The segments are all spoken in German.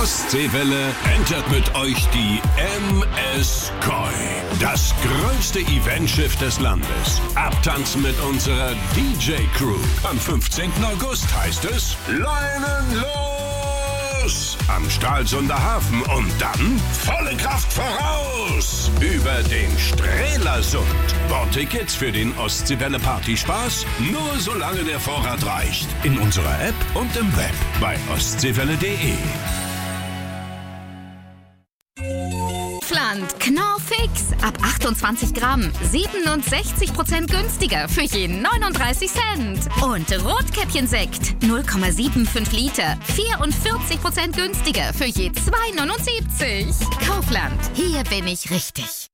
Ostseewelle entert mit euch die MS Koi. Das größte Eventschiff des Landes. Abtanzen mit unserer DJ-Crew. Am 15. August heißt es Leinen los! Am Stralsunder Hafen und dann volle Kraft voraus! Über den Strelasund. Bordtickets für den Ostseewelle Partyspaß nur solange der Vorrat reicht. In unserer App und im Web bei ostseewelle.de. Knorrfix. Ab 28 Gramm. 67% günstiger für je 39 Cent. Und Rotkäppchensekt. 0,75 Liter. 44% günstiger für je 2,79. Kaufland. Hier bin ich richtig.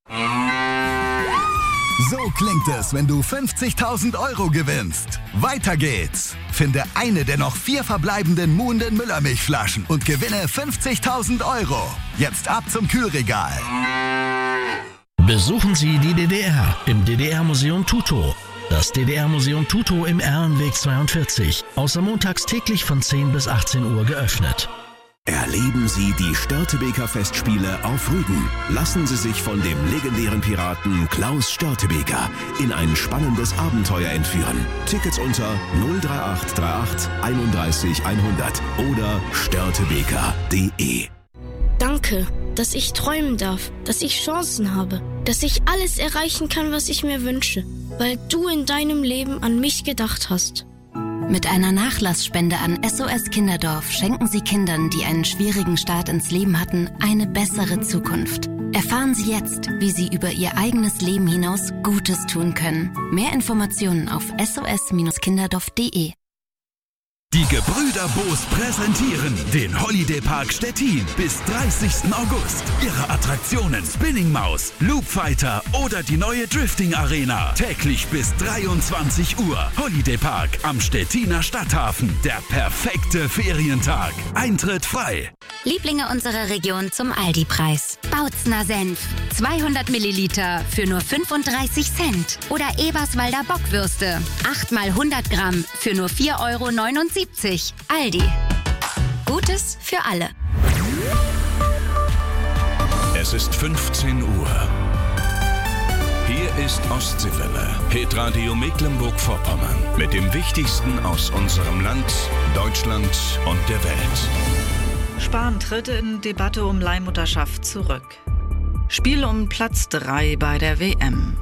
So klingt es, wenn du 50.000 Euro gewinnst. Weiter geht's. Finde eine der noch 4 verbleibenden Muhnden Müllermilchflaschen und gewinne 50.000 Euro. Jetzt ab zum Kühlregal. Besuchen Sie die DDR im DDR-Museum Tutow. Das DDR-Museum Tutow im Ehrenweg 42. Außer montags täglich von 10 bis 18 Uhr geöffnet. Erleben Sie die Störtebeker Festspiele auf Rügen. Lassen Sie sich von dem legendären Piraten Klaus Störtebeker in ein spannendes Abenteuer entführen. Tickets unter 03838 31 100 oder störtebeker.de. Danke, dass ich träumen darf, dass ich Chancen habe, dass ich alles erreichen kann, was ich mir wünsche, weil du in deinem Leben an mich gedacht hast. Mit einer Nachlassspende an SOS Kinderdorf schenken Sie Kindern, die einen schwierigen Start ins Leben hatten, eine bessere Zukunft. Erfahren Sie jetzt, wie Sie über Ihr eigenes Leben hinaus Gutes tun können. Mehr Informationen auf sos-kinderdorf.de. Die Gebrüder Boos präsentieren den Holiday Park Stettin bis 30. August. Ihre Attraktionen Spinning Maus, Loop Fighter oder die neue Drifting Arena. Täglich bis 23 Uhr. Holiday Park am Stettiner Stadthafen. Der perfekte Ferientag. Eintritt frei. Lieblinge unserer Region zum Aldi-Preis. Bautzner Senf. 200 Milliliter für nur 35 Cent. Oder Eberswalder Bockwürste. 8 mal 100 Gramm für nur 4,79 €. Aldi. Gutes für alle. Es ist 15 Uhr. Hier ist Ostseewelle, Hitradio Mecklenburg-Vorpommern. Mit dem Wichtigsten aus unserem Land, Deutschland und der Welt. Spahn tritt in Debatte um Leihmutterschaft zurück. Spiel um Platz 3 bei der WM.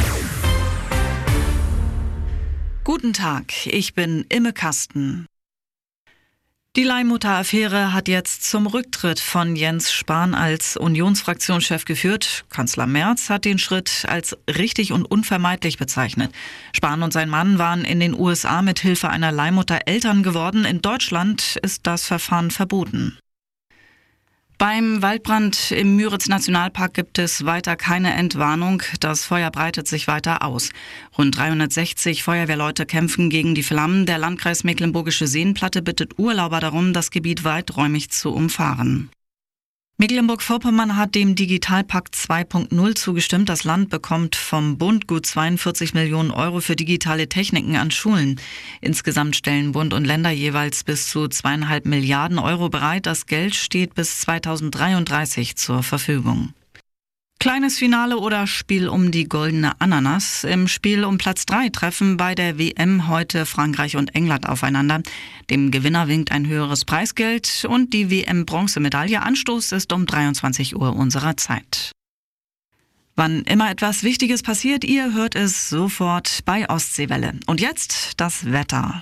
Guten Tag, ich bin Imme Kasten. Die Leihmutter-Affäre hat jetzt zum Rücktritt von Jens Spahn als Unionsfraktionschef geführt. Kanzler Merz hat den Schritt als richtig und unvermeidlich bezeichnet. Spahn und sein Mann waren in den USA mit Hilfe einer Leihmutter Eltern geworden. In Deutschland ist das Verfahren verboten. Beim Waldbrand im Müritz-Nationalpark gibt es weiter keine Entwarnung. Das Feuer breitet sich weiter aus. Rund 360 Feuerwehrleute kämpfen gegen die Flammen. Der Landkreis Mecklenburgische Seenplatte bittet Urlauber darum, das Gebiet weiträumig zu umfahren. Mecklenburg-Vorpommern hat dem Digitalpakt 2.0 zugestimmt. Das Land bekommt vom Bund gut 42 Millionen € für digitale Techniken an Schulen. Insgesamt stellen Bund und Länder jeweils bis zu 2,5 Milliarden € bereit. Das Geld steht bis 2033 zur Verfügung. Kleines Finale oder Spiel um die goldene Ananas. Im Spiel um Platz 3 treffen bei der WM heute Frankreich und England aufeinander. Dem Gewinner winkt ein höheres Preisgeld und die WM-Bronzemedaille. Anstoß ist um 23 Uhr unserer Zeit. Wann immer etwas Wichtiges passiert, ihr hört es sofort bei Ostseewelle. Und jetzt das Wetter.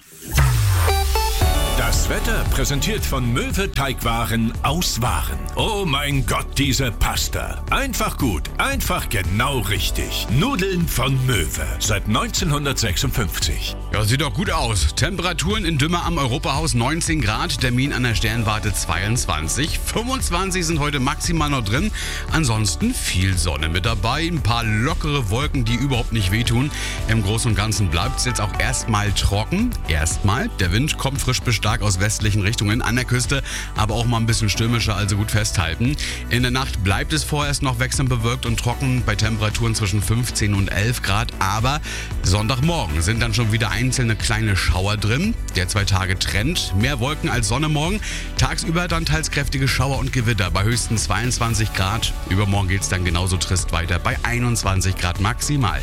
Das Wetter präsentiert von Möwe Teigwaren aus Waren. Oh mein Gott, diese Pasta. Einfach gut, einfach genau richtig. Nudeln von Möwe. Seit 1956. Ja, sieht doch gut aus. Temperaturen in Dümmer am Europahaus 19 Grad, Termin an der Sternwarte 22. 25 sind heute maximal noch drin. Ansonsten viel Sonne mit dabei. Ein paar lockere Wolken, die überhaupt nicht wehtun. Im Großen und Ganzen bleibt es jetzt auch erstmal trocken. Der Wind kommt frisch bestärkt stark aus westlichen Richtungen an der Küste, aber auch mal ein bisschen stürmischer, also gut festhalten. In der Nacht bleibt es vorerst noch wechselnd bewölkt und trocken bei Temperaturen zwischen 15 und 11 Grad, aber Sonntagmorgen sind dann schon wieder einzelne kleine Schauer drin. Der 2-Tage-Trend, mehr Wolken als Sonne morgen, tagsüber dann teils kräftige Schauer und Gewitter bei höchstens 22 Grad. Übermorgen geht es dann genauso trist weiter bei 21 Grad maximal.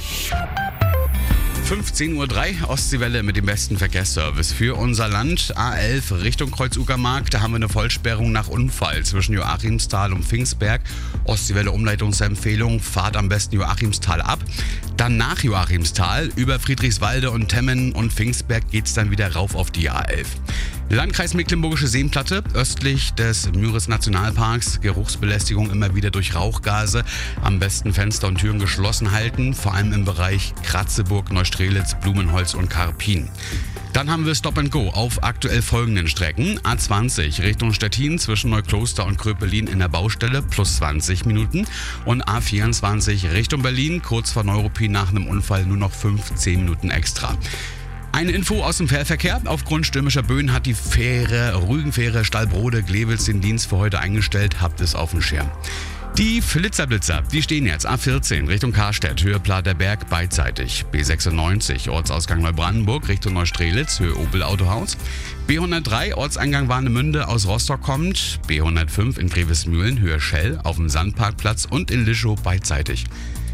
15:03 Uhr, Ostseewelle mit dem besten Verkehrsservice für unser Land. A11 Richtung Kreuz-Uckermark, da haben wir eine Vollsperrung nach Unfall zwischen Joachimsthal und Pfingstberg. Ostseewelle Umleitungsempfehlung, fahrt am besten Joachimsthal ab. Dann nach Joachimsthal über Friedrichswalde und Temmen und Pfingstberg geht's dann wieder rauf auf die A11. Landkreis Mecklenburgische Seenplatte, östlich des Müritz-Nationalparks, Geruchsbelästigung immer wieder durch Rauchgase. Am besten Fenster und Türen geschlossen halten, vor allem im Bereich Kratzeburg, Neustrelitz, Blumenholz und Karpin. Dann haben wir Stop and Go auf aktuell folgenden Strecken. A20 Richtung Stettin zwischen Neukloster und Kröpelin in der Baustelle plus 20 Minuten. Und A24 Richtung Berlin kurz vor Neuruppin nach einem Unfall nur noch 15 Minuten extra. Eine Info aus dem Fährverkehr. Aufgrund stürmischer Böen hat die Rügenfähre Stallbrode-Glewitz den Dienst für heute eingestellt. Habt es auf dem Schirm. Die Flitzer-Blitzer, die stehen jetzt A14 Richtung Karstedt, Höhe Platerberg beidseitig. B96 Ortsausgang Neubrandenburg Richtung Neustrelitz, Höhe Opel Autohaus. B103 Ortseingang Warnemünde aus Rostock kommt. B105 in Grevesmühlen, Höhe Schell auf dem Sandparkplatz und in Lischow beidseitig.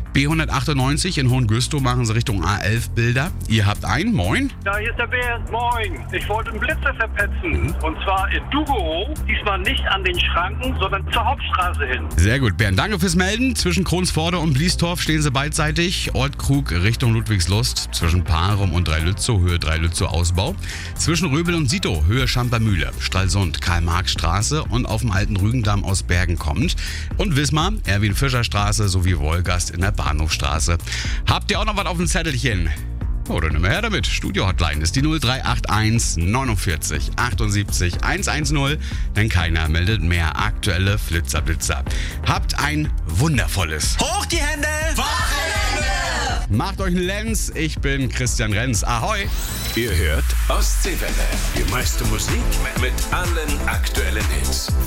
B198 in Hohengüstrow machen sie Richtung A11 Bilder. Ihr habt einen, moin. Ja, hier ist der Bernd, moin. Ich wollte einen Blitzer verpetzen. Und zwar in Dugerow. Diesmal nicht an den Schranken, sondern zur Hauptstraße hin. Sehr gut, Bernd. Danke fürs Melden. Zwischen Kronsforde und Bliestorf stehen sie beidseitig. Ortkrug Richtung Ludwigslust. Zwischen Parum und Dreilützow, Höhe Dreilützow Ausbau. Zwischen Röbel und Sito, Höhe Schampermühle. Stralsund, Karl-Marx-Straße und auf dem alten Rügendamm aus Bergen kommt. Und Wismar, Erwin-Fischer-Straße sowie Wolgast in der Bahnhofstraße. Habt ihr auch noch was auf dem Zettelchen? Oder nimm her damit. Studio-Hotline ist die 0381 49 78 110, denn keiner meldet mehr aktuelle Flitzer-Blitzer. Habt ein wundervolles Hoch die Hände! Wochenende! Macht euch einen Lenz, ich bin Christian Renz. Ahoi! Ihr hört Ostseewelle. Die meiste Musik mit allen aktuellen Hits.